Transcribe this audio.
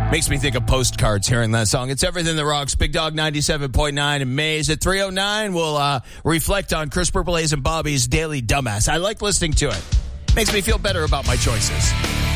Makes me think of postcards hearing that song. It's Everything That Rocks. Big Dog 97.9 and Maze at 3:09. We'll reflect on Christopher Blaze and Bobby's Daily Dumbass. I like listening to it. Makes me feel better about my choices.